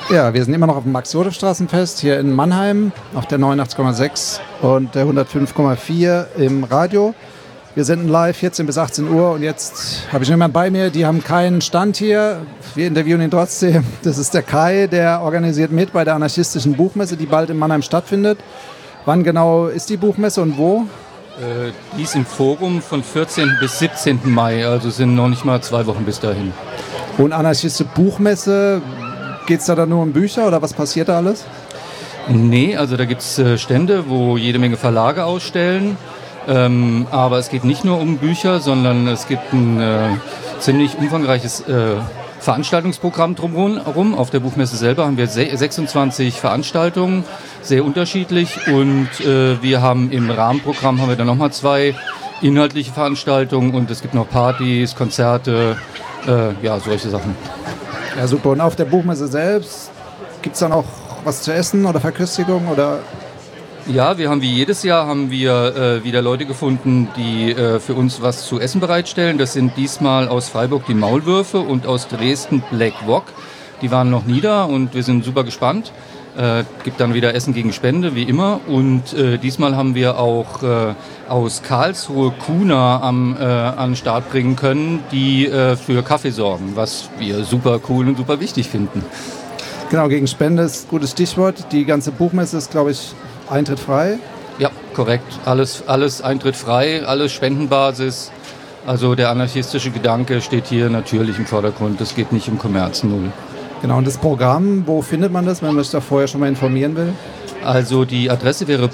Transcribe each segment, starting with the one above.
Ja, wir sind immer noch auf dem Max-Joseph-Straßenfest hier in Mannheim auf der 89,6 und der 105,4 im Radio. Wir senden live 14 bis 18 Uhr und jetzt habe ich jemanden bei mir, die haben keinen Stand hier. Wir interviewen ihn trotzdem. Das ist der Kai, der organisiert mit bei der anarchistischen Buchmesse, die bald in Mannheim stattfindet. Wann genau ist die Buchmesse und wo? Die ist im Forum von 14. bis 17. Mai, also sind noch nicht mal 2 Wochen bis dahin. Und anarchistische Buchmesse, geht es da dann nur um Bücher oder was passiert da alles? Nee, also da gibt es Stände, wo jede Menge Verlage ausstellen. Aber es geht nicht nur um Bücher, sondern es gibt ein ziemlich umfangreiches Veranstaltungsprogramm drumherum. Auf der Buchmesse selber haben wir 26 Veranstaltungen, sehr unterschiedlich. Und wir haben im Rahmenprogramm haben wir dann nochmal 2 inhaltliche Veranstaltungen und es gibt noch Partys, Konzerte, solche Sachen. Ja, super. Und auf der Buchmesse selbst, gibt es dann auch was zu essen oder Verköstigung? Oder? Ja, wir haben wie jedes Jahr wieder Leute gefunden, die für uns was zu essen bereitstellen. Das sind diesmal aus Freiburg die Maulwürfe und aus Dresden Black Wok. Die waren noch nie da und wir sind super gespannt. Gibt dann wieder Essen gegen Spende, wie immer. Und diesmal haben wir auch aus Karlsruhe Kuna an den Start bringen können, die für Kaffee sorgen, was wir super cool und super wichtig finden. Genau, gegen Spende ist ein gutes Stichwort. Die ganze Buchmesse ist, glaube ich, eintrittfrei. Ja, korrekt. Alles eintrittfrei, alles Spendenbasis. Also der anarchistische Gedanke steht hier natürlich im Vordergrund. Es geht nicht um Kommerz, null. Genau, und das Programm, wo findet man das, wenn man sich da vorher schon mal informieren will? Also die Adresse wäre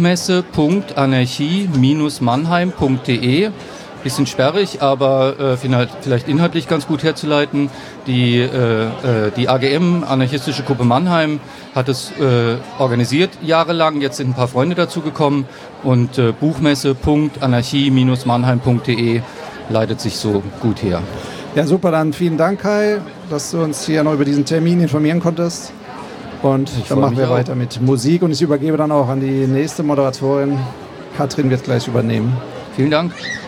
buchmesse.anarchie-mannheim.de. Bisschen sperrig, aber vielleicht inhaltlich ganz gut herzuleiten. Die AGM, Anarchistische Gruppe Mannheim, hat es organisiert jahrelang. Jetzt sind ein paar Freunde dazugekommen und buchmesse.anarchie-mannheim.de leitet sich so gut her. Ja, super, dann vielen Dank, Kai, dass du uns hier noch über diesen Termin informieren konntest. Und dann machen wir weiter mit Musik und ich übergebe dann auch an die nächste Moderatorin. Katrin wird gleich übernehmen. Vielen Dank.